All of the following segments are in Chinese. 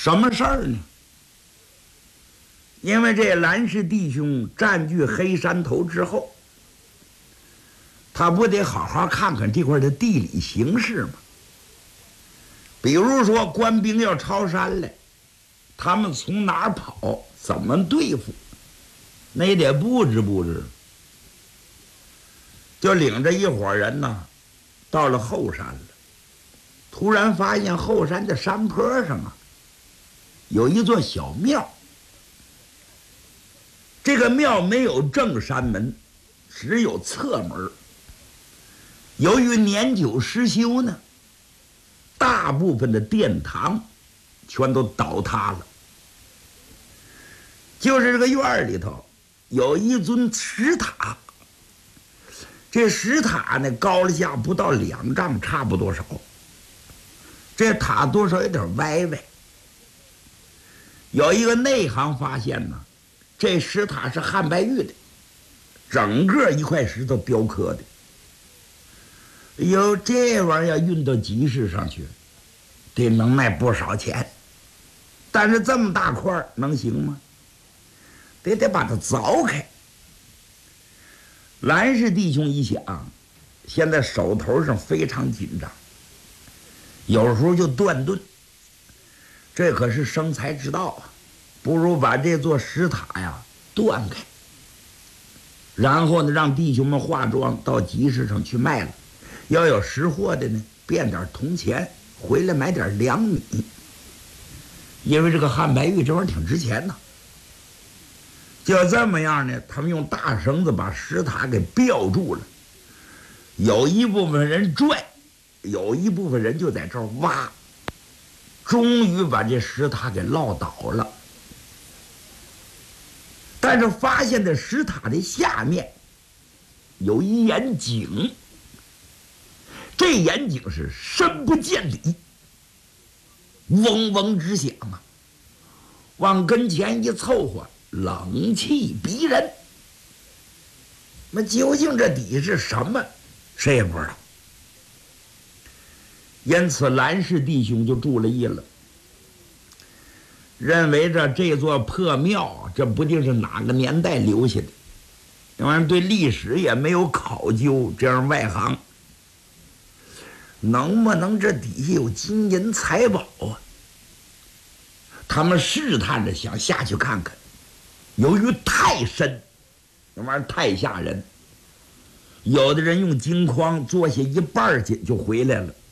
什么事儿呢？因为这蓝氏弟兄占据黑山头之后，他不得好好看看这块的地理形势吗？比如说官兵要抄山来，他们从哪儿跑，怎么对付，那也得布置布置。就领着一伙人呢，到了后山了。突然发现后山的山坡上啊，有一座小庙。这个庙没有正山门，只有侧门。由于年久失修呢，大部分的殿堂全都倒塌了。就是这个院里头有一尊石塔，这石塔呢高了下不到2丈，差不多少。这塔多少有点歪歪。有一个内行发现呢，这石塔是汉白玉的，整个一块石头雕刻的。有这玩意儿运到集市上去，得能卖不少钱。但是这么大块能行吗？得把它凿开。蓝氏弟兄一想，现在手头上非常紧张，有时候就断顿，这可是生财之道啊！不如把这座石塔呀断开，然后呢让弟兄们化妆到集市上去卖了，要有识货的呢变点铜钱回来买点粮米，因为这个汉白玉这玩意儿挺值钱的。就这么样呢，他们用大绳子把石塔给吊住了，有一部分人拽，有一部分人就在这儿挖，终于把这石塔给撂倒了。但是发现的石塔的下面有一眼井，这眼井是深不见底，嗡嗡直响啊！往跟前一凑合，冷气逼人。那究竟这底是什么，谁也不知道。因此蓝氏弟兄就注了意了，认为这座破庙，这不定是哪个年代留下的，这玩意儿对历史也没有考究，这样外行能不能这底下有金银财宝啊？他们试探着想下去看看，由于太深，这玩意儿太吓人，有的人用金筐坐下一半去就回来了。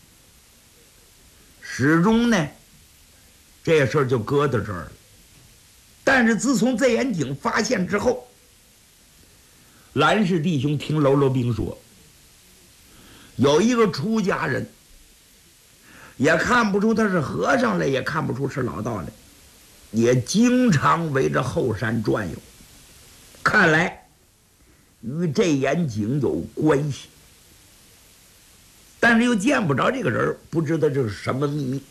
始终呢这事儿就搁到这儿了。但是自从这眼井发现之后，蓝氏弟兄听喽啰兵说，有一个出家人，也看不出他是和尚来，也看不出是老道来，也经常围着后山转悠，看来与这眼井有关系，但是又见不着这个人，不知道这是什么秘密。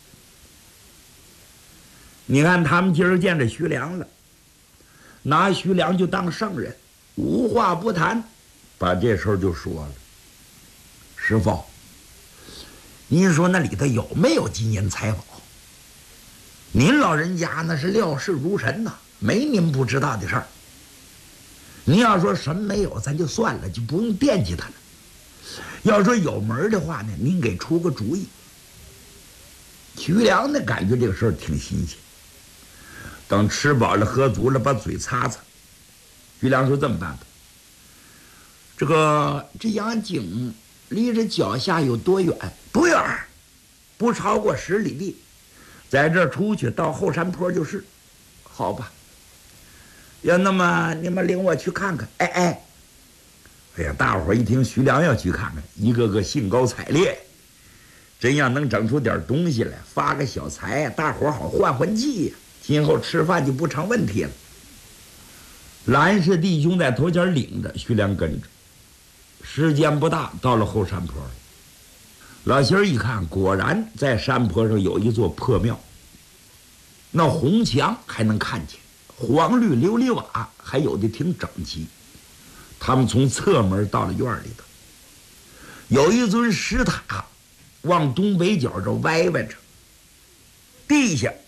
你看他们今儿见着徐良了，拿徐良就当圣人，无话不谈，把这事儿就说了。师父，您说那里头有没有金银财宝？您老人家那是料事如神呐，没您不知道的事儿。您要说什么没有，咱就算了，就不用惦记他了。要说有门的话呢，您给出个主意。徐良呢，感觉这个事儿挺新鲜。等吃饱了喝足了，把嘴擦擦。徐良说：“这么办吧，这阳井离着脚下有多远？不远，不超过10里地。在这儿出去到后山坡就是。好吧，要那么你们领我去看看。哎呀，大伙儿一听徐良要去看看，一个个兴高采烈。真要能整出点东西来，发个小财，大伙儿好换换季呀。今后吃饭就不成问题了。”蓝氏弟兄在头前领着，徐良跟着。时间不大，到了后山坡了。老仙儿一看，果然在山坡上有一座破庙，那红墙还能看见，黄绿琉璃瓦还有的挺整齐。他们从侧门到了院里头，有一尊石塔往东北角这歪歪着，地下